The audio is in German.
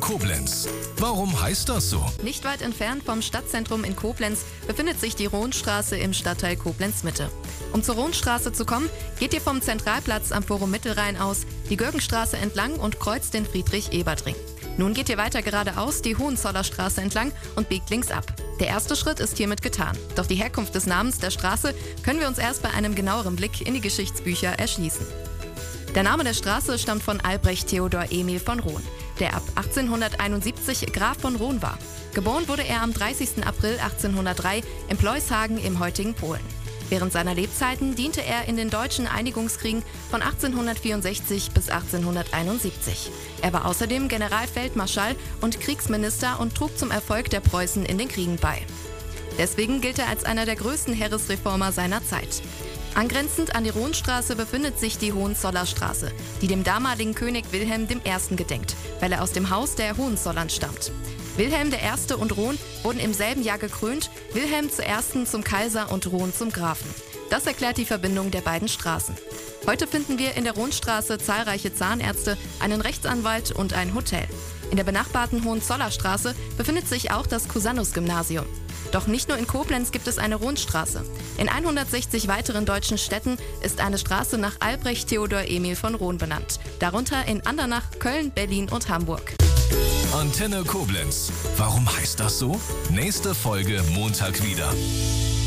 Koblenz. Warum heißt das so? Nicht weit entfernt vom Stadtzentrum in Koblenz befindet sich die Rohnstraße im Stadtteil Koblenz-Mitte. Um zur Rohnstraße zu kommen, geht ihr vom Zentralplatz am Forum Mittelrhein aus die Görgenstraße entlang und kreuzt den Friedrich-Ebert-Ring. Nun geht ihr weiter geradeaus die Hohenzollerstraße entlang und biegt links ab. Der erste Schritt ist hiermit getan. Doch die Herkunft des Namens der Straße können wir uns erst bei einem genaueren Blick in die Geschichtsbücher erschließen. Der Name der Straße stammt von Albrecht Theodor Emil von Rohn, der ab 1871 Graf von Rohn war. Geboren wurde er am 30. April 1803 in Pleushagen im heutigen Polen. Während seiner Lebzeiten diente er in den deutschen Einigungskriegen von 1864 bis 1871. Er war außerdem Generalfeldmarschall und Kriegsminister und trug zum Erfolg der Preußen in den Kriegen bei. Deswegen gilt er als einer der größten Heeresreformer seiner Zeit. Angrenzend an die Rohnstraße befindet sich die Hohenzollerstraße, die dem damaligen König Wilhelm I. gedenkt, weil er aus dem Haus der Hohenzollern stammt. Wilhelm I. und Rohn wurden im selben Jahr gekrönt, Wilhelm I. zum Kaiser und Rohn zum Grafen. Das erklärt die Verbindung der beiden Straßen. Heute finden wir in der Rohnstraße zahlreiche Zahnärzte, einen Rechtsanwalt und ein Hotel. In der benachbarten Hohenzollerstraße befindet sich auch das Cusanus-Gymnasium. Doch nicht nur in Koblenz gibt es eine Rohnstraße. In 160 weiteren deutschen Städten ist eine Straße nach Albrecht Theodor Emil von Rohn benannt. Darunter in Andernach, Köln, Berlin und Hamburg. Antenne Koblenz. Warum heißt das so? Nächste Folge Montag wieder.